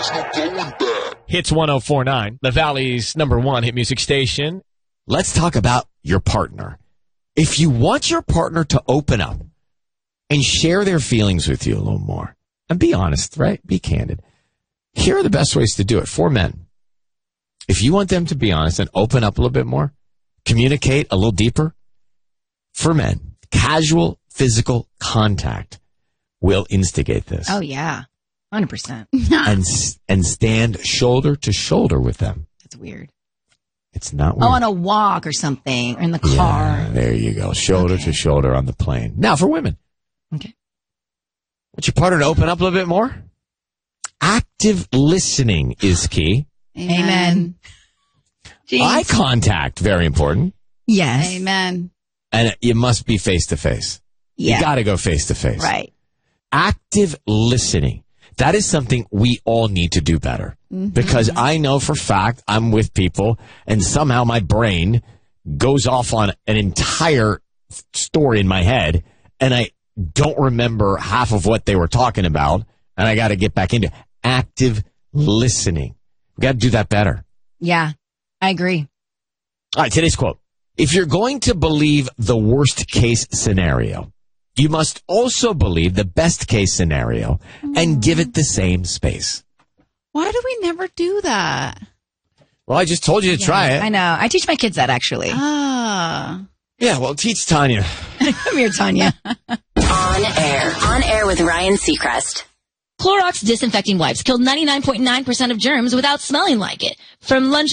Hits 104.9, the Valley's #1 hit music station. Let's talk about your partner. If you want your partner to open up and share their feelings with you a little more, and be honest, right? Be candid. Here are the best ways to do it for men. If you want them to be honest and open up a little bit more, communicate a little deeper, for men, casual physical contact will instigate this. Oh, yeah. 100%. and stand shoulder to shoulder with them. That's weird. It's not weird. Oh, on a walk or something, or in the car. Yeah, there you go. Shoulder to shoulder on the plane. Now, for women. Okay. Want your partner to open up a little bit more? Active listening is key. Amen. Eye contact, very important. Yes. Amen. And you must be face to face. Yeah. You got to go face to face. Right. Active listening. That is something we all need to do better. Mm-hmm. Because I know for a fact I'm with people and somehow my brain goes off on an entire story in my head and I don't remember half of what they were talking about and I got to get back into active listening. We got to do that better. Yeah, I agree. All right, today's quote. If you're going to believe the worst case scenario, you must also believe the best case scenario and give it the same space. Why do we never do that? Well, I just told you to try it. I know. I teach my kids that, actually. Ah. Yeah, well, teach Tanya. Come here, Tanya. On air with Ryan Seacrest. Clorox disinfecting wipes killed 99.9% of germs without smelling like it. From lunch